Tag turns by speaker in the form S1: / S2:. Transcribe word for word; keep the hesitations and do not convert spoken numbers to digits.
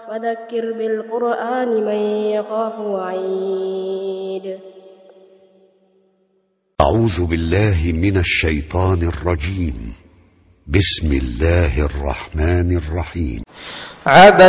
S1: فذكر بالقرآن من يخاف وعيد.
S2: أعوذ بالله من الشيطان الرجيم. بسم الله الرحمن الرحيم.